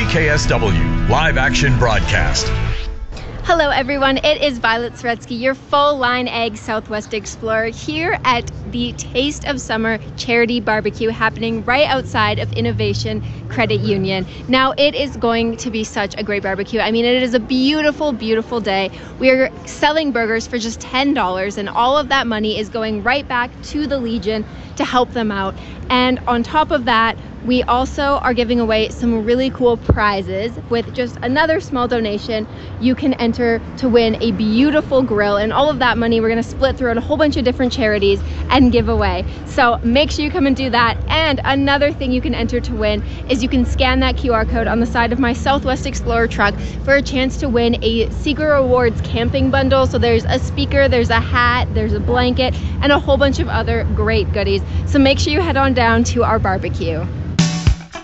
KSW live action broadcast. Hello everyone, it is Violet Soretsky, your full line egg Southwest Explorer here at the Taste of Summer charity barbecue happening right outside of Innovation Credit Union. Now it is going to be such a great barbecue. I mean, it is a beautiful, beautiful day. We are selling burgers for just $10 and all of that money is going right back to the Legion to help them out. And on top of that, we also are giving away some really cool prizes. With just another small donation, you can enter to win a beautiful grill, and all of that money we're gonna split throughout a whole bunch of different charities and give away. So make sure you come and do that. And another thing you can enter to win is you can scan that QR code on the side of my Southwest Explorer truck for a chance to win a Secret Rewards camping bundle. So there's a speaker, there's a hat, there's a blanket, and a whole bunch of other great goodies. So make sure you head on down to our barbecue.